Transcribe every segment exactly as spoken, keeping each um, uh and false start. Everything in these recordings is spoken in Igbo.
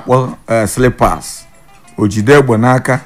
na-akpọ slippers o jide egbe n'aka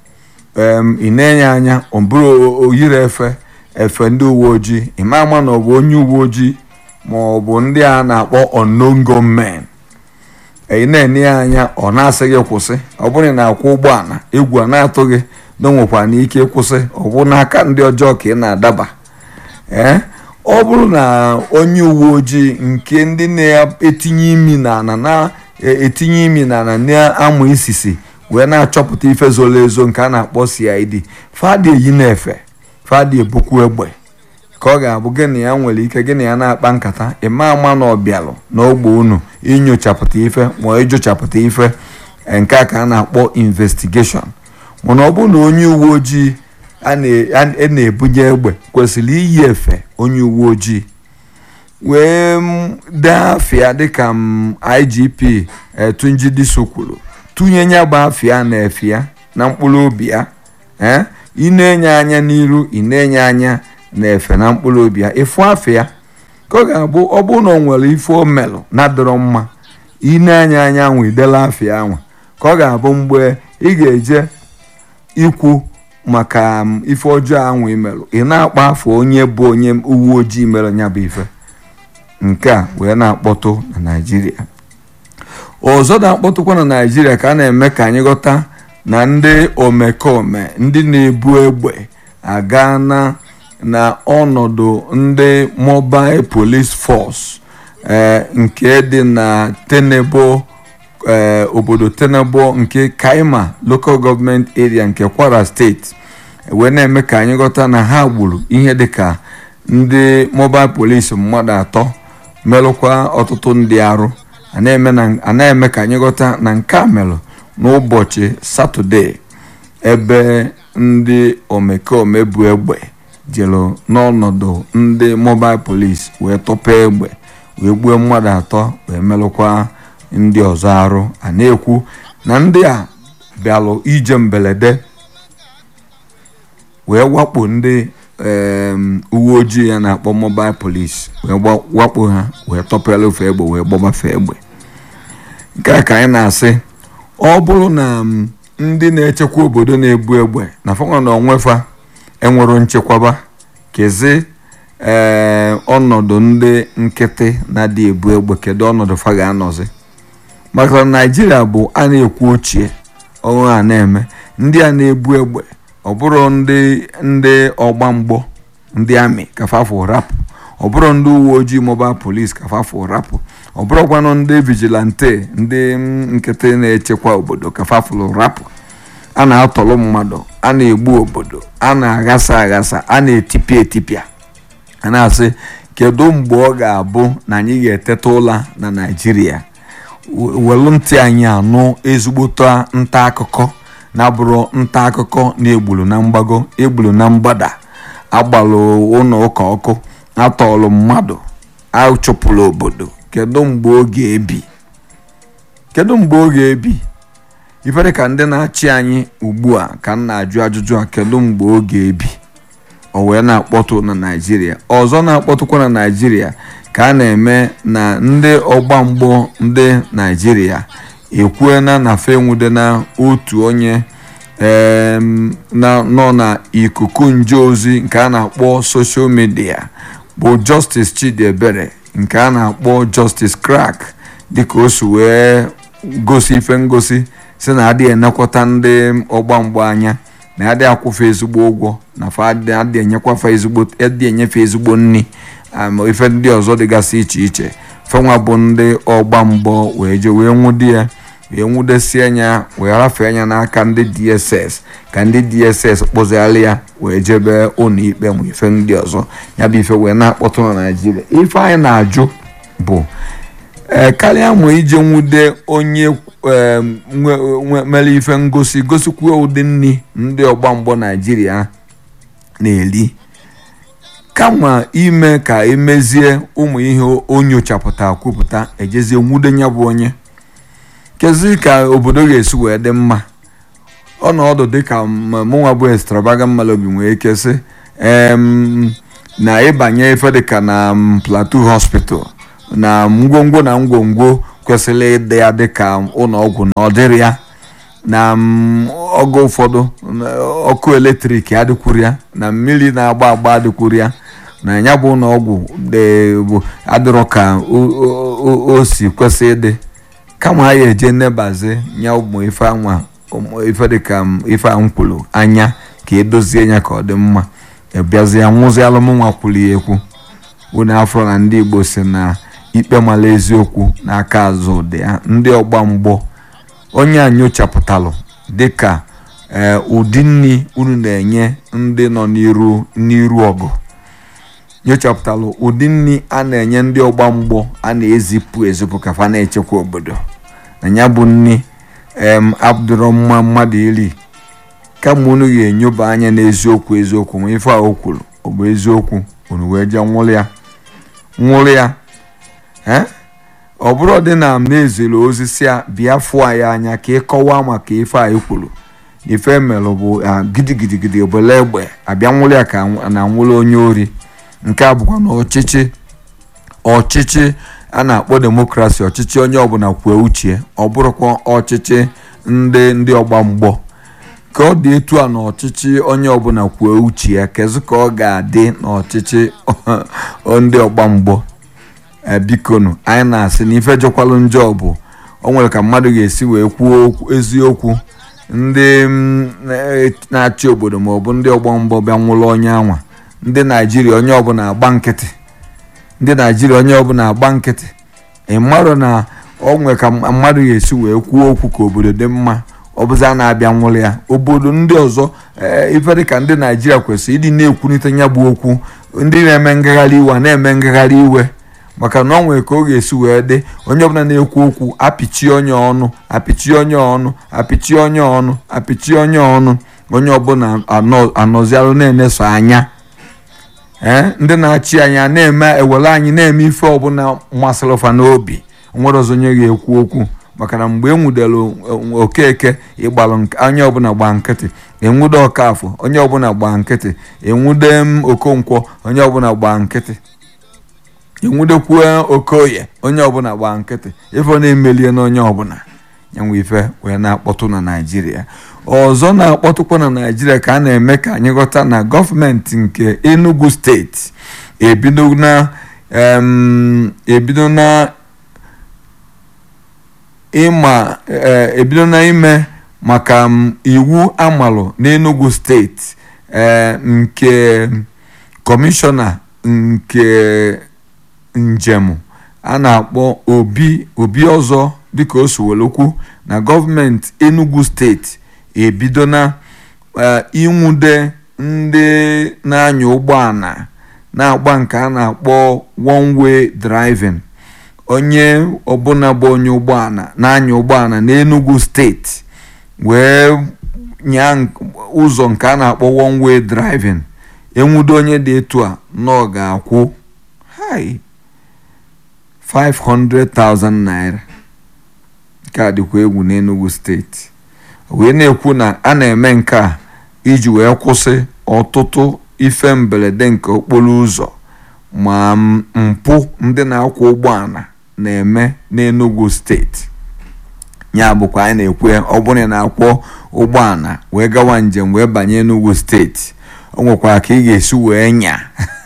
ị na-enye anya ọ bụrụ oyiri efe efe ndị uwe ojii ịma ama na ọ bụ onye uwe ojii ma ọ bụ ndị a na-akpọ unknown gunmen ị na-enye anya ọ na-asị gị kwụsị ọ bụrụ na akwụ ụgbọala egwu a na-atụ gị na nwekwa n'ike kwụsị ọ bụ n'aka ndị ọjọọ ka ị na-adaba ee ọ bụrụ na onye uwe ojii nke ndị na-etinye imi n'ala na-etinye imi n'ala na-amụ isisi wee na-achọpụta ife zoro ezo nke a na-akpọ C I D fadị eyi na-efe fadị ebukwu egbe ka ọ ga-abụ gị na ya nwere ike gị na ya na-akpa nkata ịma ama na ọ bịalụ n'ogbe unu inyochapụta ife ma ịjụchapụta ife nke a ka a na-akpọ investigation mana ọ bụrụ na onye uwe ojii a na-ebunye egbe kwesịrị iyi efe onye uwe ojii wee dee afịa dịka m I G P Tunji Diso kwuru tụnye nya bụ afịa na efe ya na mkpụrụ obi ya ee ị na-enye anya n'iru ị na-enye anya na efe na mkpụrụ obi ya ịfụ afịa ka ọ ga-abụ ọ bụrụ na ọ nwere ife o melụ na-adịrọ mma ị na-enye anya anwụ idela afịa anwa ka ọ ga-abụ mgbe ị ga-eje ikwu maka ife ọjọọ anwụ imelụ ị na-akpa afọ onye bụ onye uwe ojii mere nya bụ ife nke a wee na-akpọtụ na Naịjirịa ọzọ na-akpọtụkwa na Naịjirịa ka a na-eme ka anyị ghọta na ndị omekome ndị na-ebu egbe aga na na ọnọdụ ndị mobile police force nke dị na Tenebo obodo Tenebo nke Kaima local government area nke Kwara steeti wee na-eme ka anyị ghọta na ha gburu ihe dịka ndị mobile police mmadụ atọ melụkwa ọtụtụ ndị arụ a na-eme ka anyị ghọta na nke a melụ n'ụbọchị Satọde ebe ndị omekome bu egbe jelu n'ọnọdụ ndị mobile police wee tọpụ egbe wee gbuo mmadụ atọ wee melụkwa ndị ọzọ arụ a na-ekwu na ndị a bịalụ ije mberede wee wakpo ndị uwe ojii ya na-akpọ mobile police wee wakpo ha wee tọpụela ofe egbe wee gbọbafe egbe nke a ka anyị na-asị ọ bụrụ na ndị na-echekwa obodo na-ebu egbe na fọnwa na onwefa enwero nchekwaba kezi ee ọnọdụ ndị nkịtị na-adị ebu egbe kedu ọnọdụ fa ga-anọzi maka na Naịjirịa bụ a na-ekwu ochie ọrụ a na-eme ndị a na-ebu egbe ọ bụrụ ndị ndị ọgba mgbọ ndị amị kafafụ rapụ ọ bụrụ ndị uwe ojii mobile police kafafụ rapụ ọ bụrụkwanụ ndị vigilante ndị nkịtị na-echekwa obodo kafafụ rapụ a na-atọrọ mmadụ a na-egbu obodo a na-aghasa aghasa a na-etipịa etipịa a na-asị kedu mgbe ọ ga-abụ na anyị ga-eteta ụla na Naịjirịa welu ntị anyị anụ ezigbote nta akụkọ na-abụrụ nta akụkọ na-egburu na mgbago egburu na mgbada agbalụ ụlọ ụka ọkụ atọọlụ mmadụ achụpụrụ obodo kedu mgbe ọ ga-ebi kedu mgbe ọ ga-ebi ifere ka ndị na-achị anyị ugbu a ka m na-ajụ ajụjụ a kedu mgbe ọ ga-ebi o wee na-akpọtụ na Naịjirịa ọzọ na-akpọtụkwa na Naịjirịa ka a na-eme na ndị ọgba mgbọ ndị Naịjirịa ekwuena na fe nwude na otu onye nọ na ikuku nje ozi nke a na-akpọ social media bụ Justice Chidiebere nke a na-akpọ Justice Crack dịka o si wee gosi ife ngosi si na adịghị enekwata ndị ọgba mgbọ anya na adịghị akwụfe ezigbo ụgwọ na fa adịghị enyekwafa ezigbo adịghị enyefe ezigbo nri ma ife ndị ọzọ dịgasị iche iche fenwa bụ ndị ọgba mgbọ wee je wee nwụdi ya wee nwụdesi anya wee rafee anya n'aka ndị D S S ka ndị D S S kpụziala ya wee jebe ụlọ ikpe ma ife ndị ọzọ ya bụ ife wee na-akpọtụ na Naịjirịa ife anyị na-ajụ bụ ee karịa ma ije nwude onye mere ife ngosi gosikwa ụdị nri ndị ọgba mgbọ Naịjirịa na-eri kama ime ka emezie ụmụ ihe onyochapụta kwupụta ejezie nwude ya bụ onye kezi ka obodo ga-esi wee dị mma ọnọdụ dịka mụnwa bụ Extravagant Malobi nwee ike sị na ịbanye ife dịka na Plateau Hospital na ngwongwo na ngwongwo kwesịrị ịdị ya dịka ụlọ ọgwụ na ọ dịrị ya na oge ụfọdụ ọkụ eletrik adịkwuru ya na mmiri na-agba agba adịkwuru ya na ya bụ ụlọ ọgwụ adịrọ ka o si kwesị ịdị kama ha ya eje nnebazi nya ụmụ ife anwa ife dịka ife ankwụrụ anya ka edozie ya ka ọ dị mma ebiazi ya nwụzi alụmnwa kwuru ya ekwu unu afọ na ndị Igbo si na ikpe mala eziokwu n'aka azụ dị ya ndị ọgba mgbọ onye a nyochapụtalụ dịka ụdị nri unu na-enye ndị nọ n'iru n'iru ọgụ nyochapụtalụ ụdị nri a na-enye ndị ọgba mgbọ a na-ezipụ ezipụ ka fa na-echekwa obodo na ya bụ nri em abdụrọ mma mmadụ iri kama unu ga-enyoba anya n'eziokwu eziokwu ma ife a o kwuru ọ bụ eziokwu unu wee jee nwụrụ ya nwụrụ ya ee ọ bụrụ dị na m na-ezere ozi si a bịa fụọ ya anya ka ị kọwaa maka ife a kwuru ife melụ bụ gidigidigidi obele egbe abịa nwụrụ ya ka na nwụrụ onye ori nke a bụkwa na ọchịchị ọchịchị a na-akpọ demokrasi ọchịchị onye ọbụla kwue uche ọ bụrụkwa ọchịchị ndị ndị ọgba mgbọ ka ọ dị etu a na ọchịchị onye ọbụla kwue uche ya kezi ka ọ ga-adị n'ọchịchị ndị ọgba mgbọ bikonu anyị na-asị na ife jọkwalụ njọ bụ o nwere ka mmadụ ga-esi wee kwuo eziokwu ndị na-achị obodo ma ọ bụ ndị ọgba mgbọ bịa nwụrụ onye anwa ndị Naijiria onye ọbụla agba nkịtị ndị Naijiria onye ọbụla agba nkịtị ị marụ na o nwere ka mmadụ ga-esi wee kwuo okwu ka obodo dị mma ọ bụzi a na-abịa nwụrụ ya obodo ndị ọzọ ife dị ka ndị Naijiria kwesịrị ịdị na-ekwunite ya bụ okwu ndị na-eme ngagharị iwe na-eme ngagharị iwe maka na ọ nwere ka ọ ga-esi wee dị onye ọbụla na-ekwu okwu apịchie onye ọnụ apịchie onye ọnụ apịchie onye ọnụ apịchie onye ọnụ onye ọbụla anọzialụ na-eneso anya ee ndị na-achị anya na-eme ewere anyị na-eme ife ọbụla masịrị fa n'obi nwere ọzọ onye ga-ekwu okwu maka na mgbe enwudere Okeke ịgbalụ onye ọbụla gba nkịtị enwude Ọkafọ onye ọbụla gba nkịtị enwude m Okonkwo onye ọbụla gba nkịtị enwudekwuo Okoye onye ọbụla gba nkịtị ife na-emelie na onye ọbụla nyanwe ife wee na-akpọtụ na Naijiria ọzọ na-akpọtụkwa na Naijiria ka a na-eme ka anyị ghọta na gọọmenti nke Enugu steeti ebido na ebido na ịma ebido na ime maka iwu amalụ n'Enugu steeti nke kọmishọna nke njem a na-akpọ obi obi ọzọ dịka o siwelokwu na gọọmenti Enugu steeti ebido na inwude ndị na-anya ụgbọala na-agba nke a na-akpọ one way driving onye ọbụla bụ onye ụgbọala na-anya ụgbọala n'Enugu steeti wee nya ụzọ nke a na-akpọ one way driving enwude onye dị etu a na ọ ga-akwụ hai five hundred thousand naira ka dịkwa egwu n'Enugu steeti wee na-ekwu na a na-eme nke a iji wee kwụsị ọtụtụ ife mberede nke okporo ụzọ ma mpụ ndị na-akwọ ụgbọala na-eme n'Enugu steeti ya bụkwa anyị na-ekwu ya ọ bụrụ na akwọ ụgbọala wee gawa njem wee banye Enugu steeti o nwekwara ka ị ga-esi wee nya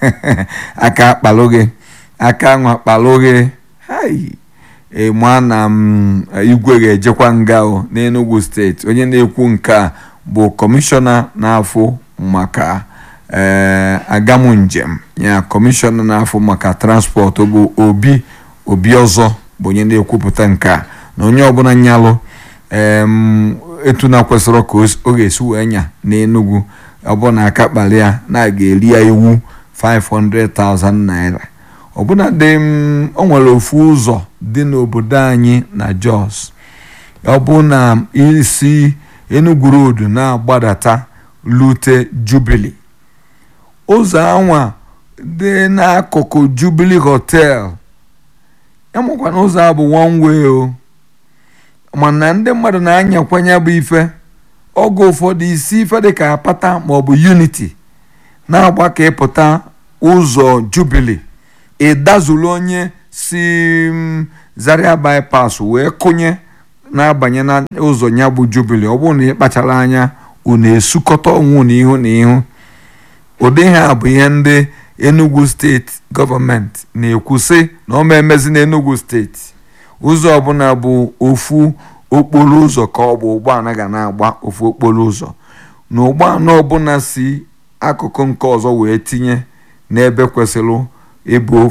aka akpalụ gị aka anwa akpalụ gị hai ma na igwe ga-ejekwa nga n'Enugu steeti onye na-ekwu nke a bụ kọmishọna na-afụ maka agamu njem ya kọmishọna na-afụ maka transport bụ obi obi ọzọ bụ onye na-ekwupụta nke a na onye ọbụla nyalụ etu na kwesịrị ka ọ ga-esi wee nya n'Enugu ọbụna aka kpali ya na ga-eri ya iwu five hundred thousand naira ọbụna dị o nwere ofu ụzọ dị n'obodo anyị na Jos ọ bụ na isi Enugu Road na-agbadata lute Jubilee ụzọ anwa dị n'akụkụ Jubilee Hotel enwekwa na ụzọ a bụ one way o mana ndị mmadụ na-anyakwanye bụ ife oge ụfọdụ isi ife dị ka Apata maọbụ Unity na-agba ka ịpụta ụzọ Jubilee ịdazulu onye si Zaria bypass wee kụnye na-abanye na ụzọ nya bụ Jubilee. Ọ bụrụ na ị kpachara anya unu esukọta ọnwụ na ihu na ihu. Ụdị ha bụ ihe ndị Enugu steeti gọọmenti na-ekwu sị na ọ ma emezi na Enugu steeti. Ụzọ ọbụla bụ ofu okporo ụzọ ka ọ bụ ụgbọala ga na-agba ofu okporo ụzọ, na ụgbọala ọbụla si akụkụ nke ọzọ wee tinye n'ebe kwesịrị ịbụ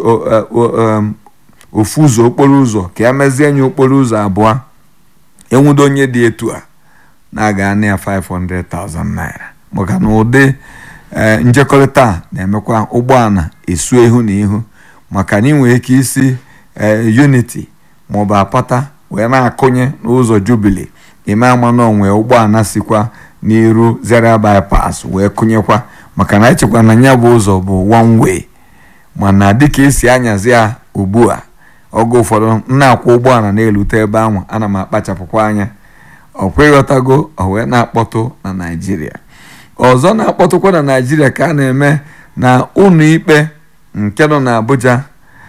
ofu ụzọ okporo ụzọ ka ya mezie nye okporo ụzọ abụọ. Enwudo onye dị etu a na-aga na ya five hundred thousand naira maka na ụdị njekọrịta na-emekwa ụgbọala esu ihu na ihu, maka na ị nwere ike isi Unity maọbụ Apata wee na-akụnye n'ụzọ Jubilee, ime ama na onwe ụgbọala sikwa n'iru Zaria bypass wee kụnyekwa, maka na echekwa na ya bụ ụzọ bụ one way. Mana dịka esi anyazi ya ugbu a, oge ụfọdụ na-akwụ ụgbọala na-elute ebe ahụ, ana m akpachapụkwa anya ọkwa ịghọtago, o wee na-akpọtụ na Naịjirịa. Ọzọ na-akpọtụkwa na Naịjirịa ka a na-eme na ụlọ ikpe nke nọ na Abuja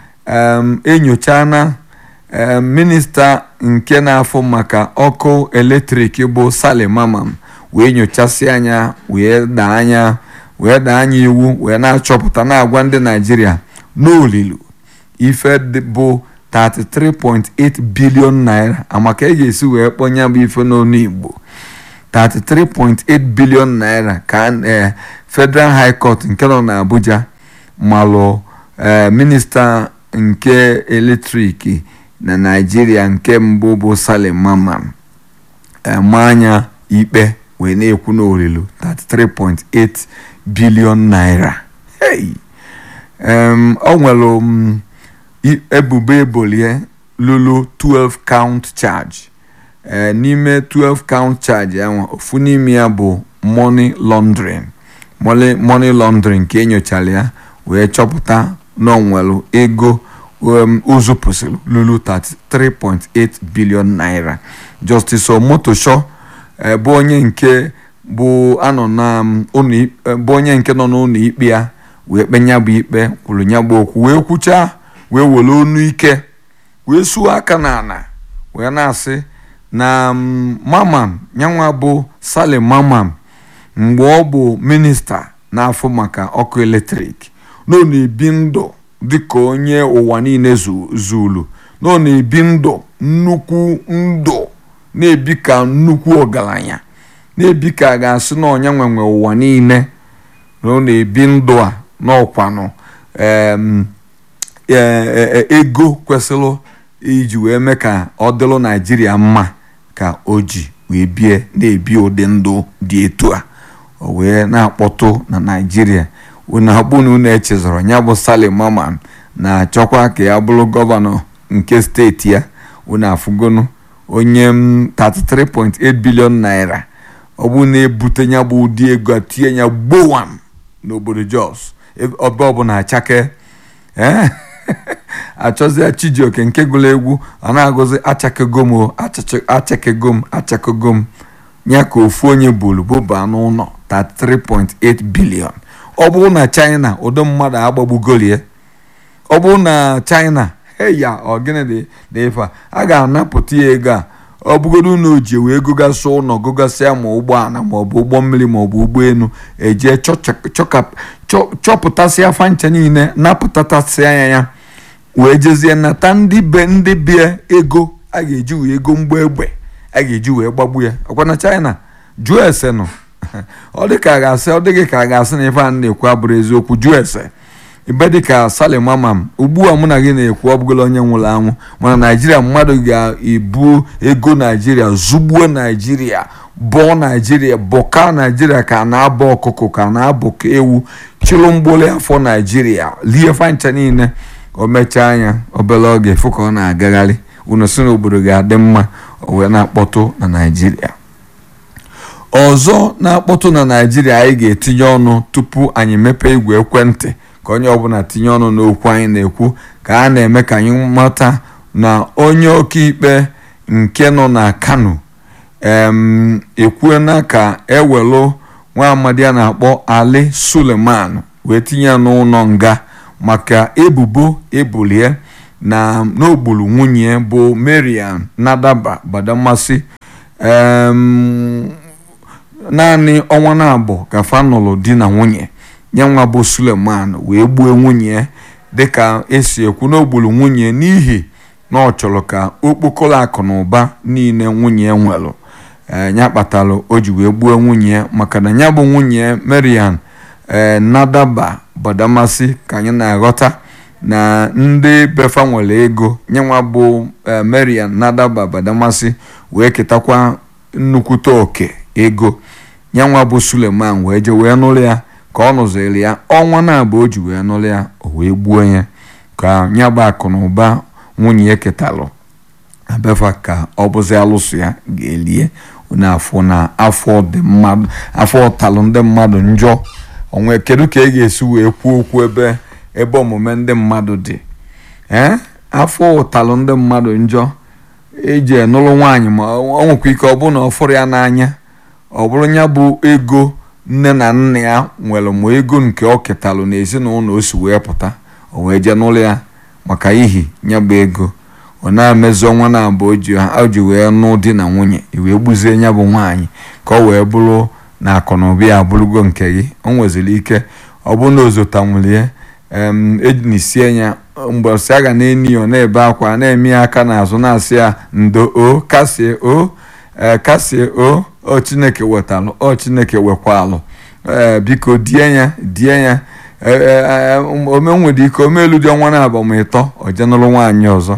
enyochala minista nke na-afụ maka ọkụ eletrik bụ Salim Mamman wee nyochasị anya wee daa anya wee daa anya iwu wee na-achọpụta na-agwa ndị Naịjirịa n'olilu ife bụ thirty-three point eight billion naira amaka e ga-esi wee kpọnya bụ ife n'ọnụ Igbo. thirty-three point eight billion naira ka Federal High Court nke nọ na Abuja malụ minista nke eletrik na Naịjirịa nke mbụ bụ Salim Mamman ma anya ikpe wee na-ekwu n'olilu thirty-three point eight billion naira. Hey! o nwere ebubo ebolie lulu twelve count charge. N'ime twelve count charge ahụ ofu n'ime ya bụ money laundering money laundering ka enyochara ya wee chọpụta na o nwere ego ụzọ pụsịrị lulu thirty-three point eight billion naira. Justice Omotosho bụ onye nke bụ anọ na bụ onye nke nọ n'ụlọ ikpe ya wee kpenya bụ ikpe kwuru nya bụ okwu wee kwuchaa wee were onu ike wee suo aka n'ala wee na-asị na Mamman nyanwa bụ Salim Mamman mgbe ọ bụ minista na-afụ maka ọkụ eletrik na ọ na-ebi ndụ dịka onye ụwa niile zulu, na ọ na-ebi ndụ nnukwu ndụ, na-ebi ka nnukwu ọgaranya, na-ebi ka a ga-asị na ọnya nwenwe ụwa niile, na ọ na-ebi ndụ a n'ọkwanụ ego kwesịrị iji wee mee ka ọ dịrị Naịjirịa mma ka o ji wee bie na-ebi ụdị ndụ dị etu a. O wee na-akpọtụ na Naịjirịa unu akpụ na unu echezọrọ ya bụ Salim Mamman na-achọkwa ka ya bụrụ gọvanọ nke steeti ya. Unu afụgonu onye thirty-three point eight billion naira ọ bụ na-ebute ya bụ ụdị ego a tinye ya gbowam n'obodo Jos ebe ọbụla achake ee achọzi Chijioke nke gụrụ egwu ọ na-agụzi achakegom o achakegom achakegom ya ka ofu onye bulu bụba n'ụlọ thirty-three point eight billion. Ọ bụrụ na China ụdị mmadụ agbagbugolie, ọ bụrụ na China heya ọgịnị dị ife a ga-anapụta ya ego a ọ bụgodu na o ji wee gogasị ụlọ gogasịa ma ụgbọala maọbụ ụgbọ mmiri maọbụ ụgbọelu eje chọpụtasịa fancha niile napụtatasịa ya ya wee jezie nata ndị be ndị bie ego a ga-eji wee ego mgbe egbe a ga-eji wee gbagbu ya. Ọkwa na China jụọ ese nọ ọ dị ka a ga-asị ọ dịghị ka a ga-asị na ife a na-ekwu abụrụ eziokwu. Jụọ ese ibe dịka Salim Mamman ugbu a mụ na gị na-ekwu ọbụgolo onye nwụrụ anwụ, mana Naịjirịa mmadụ ga-ebu ego Naịjirịa zugbuo Naịjirịa bọọ Naịjirịa bọka Naịjirịa ka na-abọ ọkụkọ ka na-abọ ka ewu chịrụ mgboli afọ Naịjirịa lie fancha niile. O mechaa anya obere oge fụ ka ọ na-agagharị unu si n'obodo ga-adị mma o wee na-akpọtụ na Naịjirịa. Ọzọ na-akpọtụ na Naịjirịa anyị ga-etinye ọnụ tupu anyị mepee igwe ekwentị ka onye ọbụla tinye ọnụ n'okwu anyị na-ekwu ka a na-eme ka anyị mata na onye ọkaikpe nke nọ na Kano em ekwuena ka ewelu nwa amadi a na-akpọ Ali Suleiman wee tinye n'ụlọ nga maka ebubo ebulie na n'ogbulu nwunye bụ Mariam Nadaba Badamasi em naanị ọnwa na-abụ ka fa nụrụ di na nwunye nyanwa bụ Suleman wee gbuo nwunye dịka esi ekwu n'ogbulu nwunye n'ihi na ọ chọrọ ka okpokolo akụ na ụba niile nwunye nwelụ nya kpatara o ji wee gbuo nwunye maka na nya bụ nwunye Mariam Nadaba Badamasi ka anyị na-aghọta na ndị befa nwere ego nyanwa bụ Mariam Nadaba Badamasi wee ketakwa nnukwute oke ego nyanwa bụ Suleman wee je wee nụrụ ya ka ọ nụziri ya ọnwa na-abụ o ji wee nụrụ ya o wee gbuo ya ka nya bụ akụ na ụba nwunye ketalụ abefa ka ọ bụzi alụsụ ya ga-elie n'afọ na afọ dị mmadụ afọ talụ ndị mmadụ njọ onwe kedu ka ị ga-esi wee kwuo okwu ebe ebe omume ndị mmadụ dị ee afọ ụtalụ ndị mmadụ njọ eji enụlụ nwaanyị ma ọ nwekwa ike ọ bụrụ na ọ fụrụ ya n'anya ọ bụrụ ya bụ ego nne na nna ya nwere ma ego nke ọ ketalụ n'ezinụlọ o si wee pụta o wee jee n'ụlọ ya maka ihi ya bụ ego ọ na-emezi ọnwa na-abụ o ji wee nụ di na nwunye wee gbuzie ya bụ nwaanyị ka ọ wee bụrụ na akụnụba ya abụrụgo nke gị o nweziri ike ọ bụrụ na ozota nwere ejinisie ya mgbe ọsị a ga na-eni ya ọ na-ebe akwa na-eme ya aka n'azụ na-asị ya ndo o kasie o kasie o ọ Chineke wetalụ ọ Chineke wekwalụ ee biko die ya die ya omenwere ike omelu dị ọnwa na-abụ ma ịtọ o jenụlụ nwaanyị ọzọ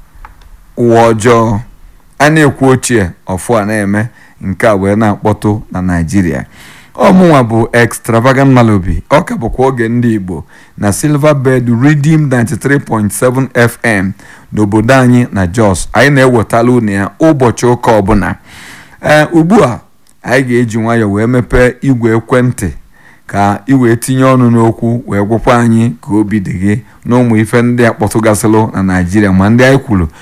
ụwa ọjọọ a na-ekwu ochie ọfụ a na-eme nke a wee na-akpọtụ na Naịjirịa ọmụnwa bụ Extravagant Malobi ọ ka bụkwa oge ndị Igbo na Silverbird Redeem ninety-three point seven F M n'obodo anyị na Jos anyị na-ewetala unu ya ụbọchị ụka ọbụla ee ugbu a anyị ga-eji nwayọọ wee mepee igwe ekwentị ka ị wee tinye ọnụ n'okwu wee gwakwa anyị ka obi dị gị na ụmụ ife ndị a kpọtụgasịlụ na Naịjirịa ma ndị anyị kwuru